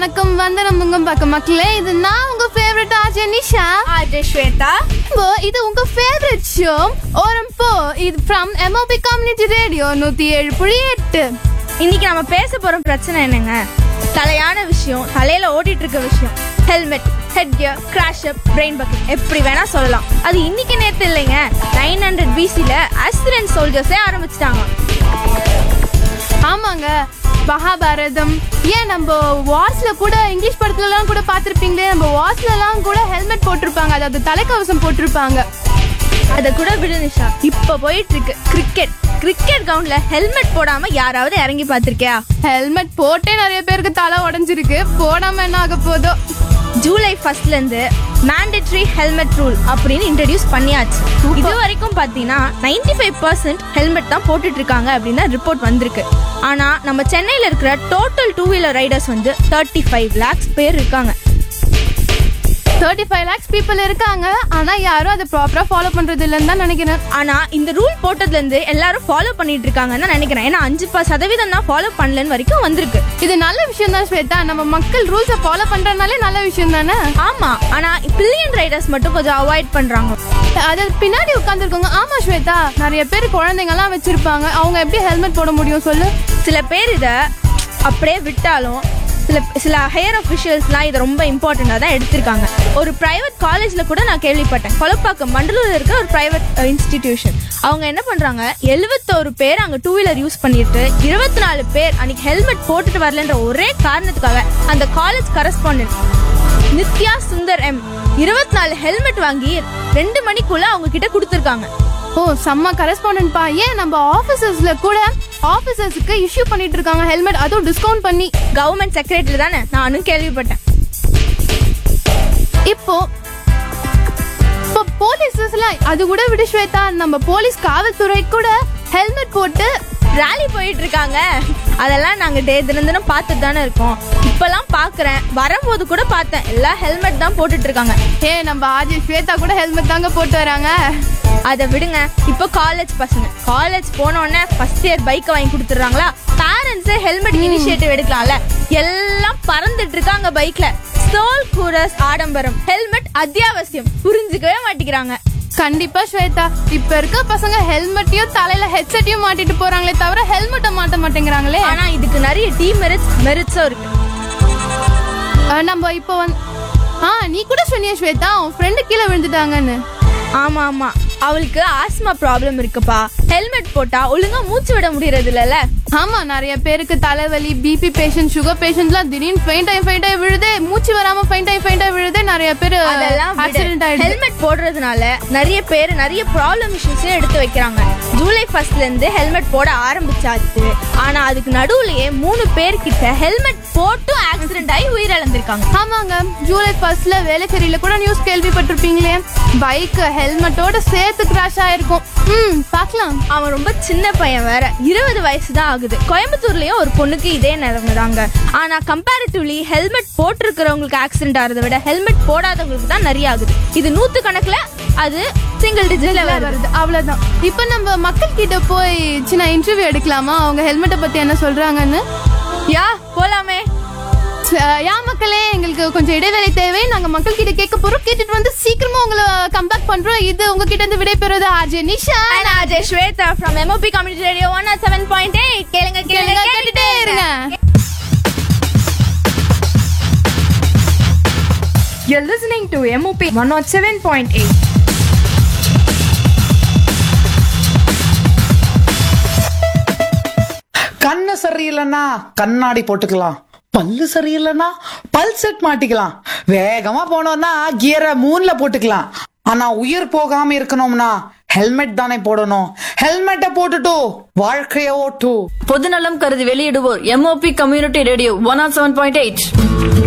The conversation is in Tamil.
வணக்கம் வந்தனம் உங்க பக்கம் மக்களே. இது நான் உங்க favourite RJ Nisha. RJ Shweta. இது உங்க ஃபேவரட் ஷோ ஓரம் போ. இது ஃப்ரம் MOP கம்யூனிட்டி ரேடியோ 107.8. இன்னைக்கு நம்ம பேச போற பிரச்சனை என்னங்க? தலையான விஷயம், தலையில ஓடிட்டு இருக்க விஷயம். ஹெல்மெட், ஹெட் கியர், கிராஷ் அப், பிரெயின் பக்கெட், எப்படி வேணா சொல்லலாம். அது இன்னைக்கு நேத்து இல்லைங்க, 900 BCல அசிரன் சோல்ஜர்ஸே ஆரம்பிச்சிட்டாங்க. ஆமாங்க, மகாபாரதம், ஏன் நம்ம வார்ஸ்ல கூட இங்கிலீஷ் படத்துல எல்லாம் கூட பாத்திருப்பீங்களே, நம்ம வார்ஸ்ல எல்லாம் கூட ஹெல்மெட் போட்டிருப்பாங்க, அதாவது தலைக்கவசம் போட்டிருப்பாங்க. அத கூட விடு நிஷா, இப்ப போயிட்டு இருக்கு கிரிக்கெட் கிரவுண்ட்ல ஹெல்மெட் போடாம யாராவது இறங்கி பாத்திருக்கியா? ஹெல்மெட் போட்டே நிறைய பேருக்கு தலை உடைஞ்சிருக்கு, போடாம என்ன ஆக போதோ. ஜூலை 1ல இருந்து மேண்டேட்டரி ஹெல்மெட் ரூல் அப்படின்னு இன்ட்ரடியூஸ் பண்ணியாச்சு. இது வரைக்கும் பாத்தீங்கன்னா 95% ஹெல்மெட் தான் போட்டுட்டு இருக்காங்க அப்படின்னு ரிப்போர்ட் வந்திருக்கு. ஆனா நம்ம சென்னையில இருக்கிற டோட்டல் 2 வீலர் ரைடர்ஸ் வந்து 35 lakhs பேர் இருக்காங்க. 35 lakhs people இருக்காங்க. ஆனா யாரும் அதை ப்ராப்பரா ஃபாலோ பண்றது இல்லன்னு தான் நினைக்கிறேன். ஆனா இந்த ரூல் போட்டதுல இருந்து எல்லாரும் ஃபாலோ பண்ணிட்டு இருக்காங்கன்னு தான் நினைக்கிறேன். ஏன்னா 5% தான் ஃபாலோ பண்ணலன்னு வரைக்கும் வந்திருக்கு. இது நல்ல விஷயம் தான் ஸ்வேதா. நம்ம மக்கள் ரூல்ஸை ஃபாலோ பண்றதுனாலே நல்ல விஷயம் தானே. ஆமா, ஆனா பில்லியன் ரைடர்ஸ் மட்டும் கொஞ்சம் அவாய்ட் பண்றாங்க. அது பின்னாடி உட்காந்துருக்கோங்க. ஆமா ஸ்வேதா, நிறைய பேர் குழந்தைங்க எல்லாம் வச்சிருப்பாங்க, அவங்க எப்படி ஹெல்மெட் போட முடியும் சொல்லு? சில பேர் இத அப்படியே விட்டாலும் சில ஹையர் அஃபிஷியல்ஸ்லாம் இதை ரொம்ப இம்பார்ட்டண்டாக தான் எடுத்திருக்காங்க. ஒரு பிரைவேட் காலேஜில் கூட நான் கேள்விப்பட்டேன். கொலப்பாக்கம் மண்டலூரில் இருக்க ஒரு பிரைவேட் இன்ஸ்டிடியூஷன். அவங்க என்ன பண்ணுறாங்க, 71 பேர் அங்கே 2 வீலர் யூஸ் பண்ணிட்டு 24 பேர் அன்னைக்கு ஹெல்மெட் போட்டுட்டு வரலன்ற ஒரே காரணத்துக்காக அந்த college correspondent Nithya Sundar M 24 helmet வாங்கி 2 மணிக்குள்ள அவங்க கிட்ட கொடுத்துருக்காங்க. ஓ, செம்ம கரஸ்பாண்டன்ட் பா. ஏன் நம்ம ஆபீசர்ஸ்ல கூட ஆபீசர்ஸ்க்கு இஷ்யூ பண்ணிட்டு இருக்காங்க ஹெல்மெட், அதுவும் டிஸ்கவுண்ட் பண்ணி. கவர்மெண்ட் செக்ரட்டரி தானே, நானும் கேள்விப்பட்டேன். இப்போ போலீஸஸ்லாம் அது கூட விடு ஸ்வேதா, நம்ம போலீஸ் காவல்துறை கூட ஹெல்மெட் போட்டு ராலி போயிட்டு இருக்காங்க. அதெல்லாம் நாங்க தினம் பார்த்துட்டு தானே இருக்கோம். இப்பெல்லாம் பாக்குறேன், வரும்போது கூட பார்த்தேன், எல்லாம் ஹெல்மெட் தான் போட்டுட்டு இருக்காங்க. நம்ம ஆர்ஜே ஸ்வேதா கூட ஹெல்மெட் தாங்க போட்டு வராங்க. அதை விடுங்க, இப்போ காலேஜ் பசங்க காலேஜ் போன உடனே ஃபர்ஸ்ட் இயர் பைக்கை வாங்கி கொடுத்துறாங்களா, பேரண்ட்ஸ் ஹெல்மெட் இனிஷியேட்டிவ் எடுக்கலாம்ல, எல்லாம் பறந்துட்டு இருக்காங்க பைக்ல. ஸ்டோல் கூரஸ் ஆடம்பரம், ஹெல்மெட் அத்தியாவசியம், புரிஞ்சுக்கவே மாட்டேங்கிறாங்க. கண்டிப்பா ஸ்வேதா, இப்ப இருக்க பசங்க ஹெல்மெட்டையும் தலையில ஹெட்செட்டையும் மாட்டிட்டு போறாங்களே தவிர ஹெல்மெட்டை மாட்ட மாட்டேங்கிறாங்களே. ஆனா இதுக்கு நிறைய மெரிட்ஸும் இருக்கு. நம்ம இப்போ நீ கூட சொன்னிய ஸ்வேதா, உன் ஃப்ரெண்டு கீழே விழுந்துட்டாங்கன்னு. ஆமா ஆமா, அவளுக்கு ஆஸ்மா ப்ராப்ளம் இருக்குப்பா. ஹெல்மெட் போட்டா ஒழுங்கா மூச்சு விட முடியறது இல்லல. ஆமா, நிறைய பேருக்கு தலைவலி, பிபி பேஷண்ட், சுகர் பேஷண்ட்லாம் திடீர்னு ஃபெயிண்ட் ஆகி விழுது, மூச்சு வராம ஃபெயிண்ட் ஆகி விழுது. நிறைய பேர் அதெல்லாம் ஆக்சிடென்ட் ஆயிடுது. ஹெல்மெட் போடுறதுனால நிறைய பேர் நிறைய ப்ராப்ளம் இஷ்யூஸே எடுத்து வைக்கிறாங்க. ஜூலை 1ல இருந்து ஹெல்மெட் போட ஆரம்பிச்சாச்சு. ஆனா அதுக்கு நடுவுலயே 3 பேர்கிட்ட ஹெல்மெட் போட்டு ஆக்சிடென்ட் ஆகி உயிரிழந்திருக்காங்க. ஆமாங்க, ஜூலை 1ல வேலைச்சேரியில கூட நியூஸ் கேள்விப்பட்டிருப்பீங்களே, பைக் ஹெல்மெட்டோட சேர்த்து கிராஷ் ஆயிருக்கும். பாக்கலாம். அவன் ரொம்ப சின்ன பையன் வேற, 20 வயசு தான் ஆகுது. கோயம்புத்தூர்லயும் ஒரு பொண்ணுக்கு இதே நிலைமைதாங்க. ஆனா கம்பேரிட்டிவ்லி ஹெல்மெட் போட்டிருக்கிறவங்களுக்கு ஆக்சிடென்ட் ஆகிறத விட ஹெல்மெட் போடாதவங்களுக்கு தான் நிறைய ஆகுது. இது 100 கணக்குல, அது சிங்கிள் டிஜிட்ல வருது, அவ்வளவுதான். இப்ப நம்ம மக்கள் கிட்ட போய் சின்ன இன்டர்வியூ எடுக்கலாமா, அவங்க ஹெல்மெட்டை பத்தி என்ன சொல்றாங்கன்னு? போலாமே. மக்களே, எங்களுக்கு கொஞ்சம் இடைவேளை தேவை. நாங்க மக்கள் கிட்ட கேட்க போறோம். கேட்டுட்டு வந்து சீக்கிரமா உங்களை கம்பேக் பண்றோம். இது உங்ககிட்ட இருந்து விடை பெறுவது RJ Nisha and RJ Shweta from MOP Community Radio 107.8. கேளுங்க கேட்டுட்டே இருங்க. You're listening to MOP 107.8. கண்ணு சரியில்லைன்னா கண்ணாடி போட்டுக்கலாம், பல்லு சரியில்லைன்னா பல் செட் மாட்டிக்கலாம், வேகமா போனோம்னா கியரை 3ல போட்டுக்கலாம். ஆனா உயிர் போகாம இருக்கணும்னா ஹெல்மெட் தானே போடணும். ஹெல்மெட்டை போட்டுட்டு வாழ்க்கைய ஓட்டு. பொதுநலம் கருதி வெளியிடுவோர் MOP கம்யூனிட்டி ரேடியோ 107.8.